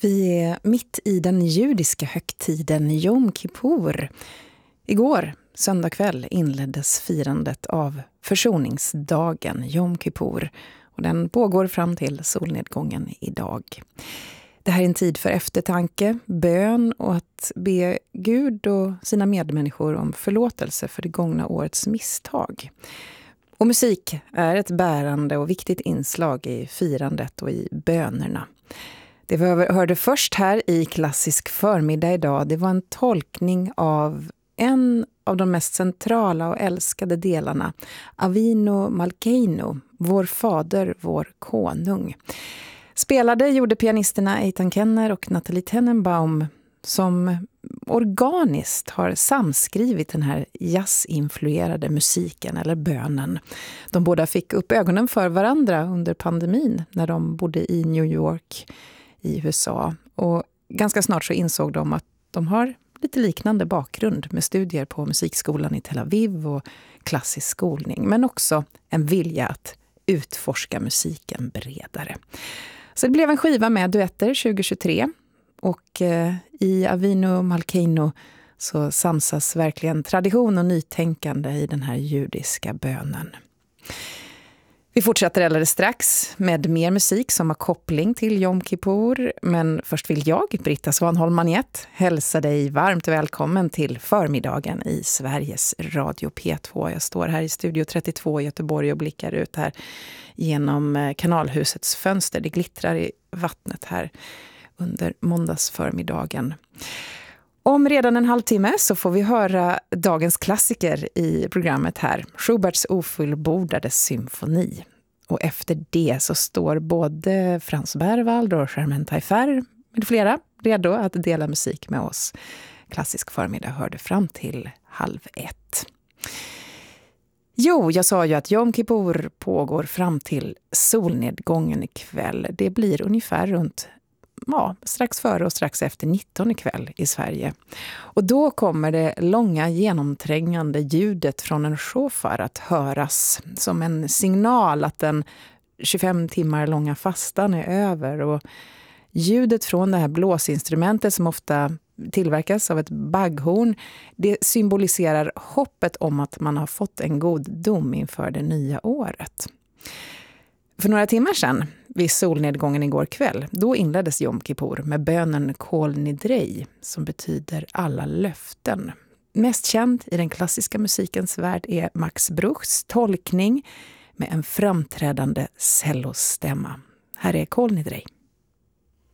Vi är mitt i den judiska högtiden Jom Kippur. Igår, söndag kväll, inleddes firandet av försoningsdagen Jom Kippur. Och den pågår fram till solnedgången idag. Det här är en tid för eftertanke, bön och att be Gud och sina medmänniskor om förlåtelse för det gångna årets misstag. Och musik är ett bärande och viktigt inslag i firandet och i bönerna. Det vi hörde först här i klassisk förmiddag idag, det var en tolkning av en av de mest centrala och älskade delarna, Avinu Malkeinu, vår fader, vår konung. Gjorde pianisterna Eitan Kenner och Nathalie Tenenbaum som organiskt har samskrivit den här jazzinfluerade musiken eller bönen. De båda fick upp ögonen för varandra under pandemin när de bodde i New York i USA. Och ganska snart så insåg de att de har lite liknande bakgrund med studier på musikskolan i Tel Aviv och klassisk skolning. Men också en vilja att utforska musiken bredare. Så det blev en skiva med duetter 2023. Och i Avinu Malkeinu så samsas verkligen tradition och nytänkande i den här judiska bönen. Vi fortsätter alldeles strax med mer musik som har koppling till Jom Kippur. Men först vill jag, Britta Svanholm-Manjet, hälsa dig varmt välkommen till förmiddagen i Sveriges Radio P2. Jag står här i Studio 32 i Göteborg och blickar ut här genom kanalhusets fönster. Det glittrar i vattnet här under måndagsförmiddagen. Om redan en halvtimme så får vi höra dagens klassiker i programmet här. Schuberts ofullbordade symfoni. Och efter det så står både Franz Berwald och Germaine Taillefer med flera redo att dela musik med oss. Klassisk förmiddag hörde fram till 12:30. Jo, jag sa ju att Jom Kippur pågår fram till solnedgången ikväll. Det blir ungefär runt strax före och strax efter 19 ikväll i Sverige. Och då kommer det långa genomträngande ljudet från en shofar att höras som en signal att den 25 timmar långa fastan är över. Och ljudet från det här blåsinstrumentet som ofta tillverkas av ett bagghorn, det symboliserar hoppet om att man har fått en god dom inför det nya året. För några timmar sedan, vid solnedgången igår kväll, då inleddes Jom Kippur med bönen Kol Nidrei, som betyder alla löften. Mest känd i den klassiska musikens värld är Max Bruchs tolkning med en framträdande cellostämma. Här är Kol Nidrei.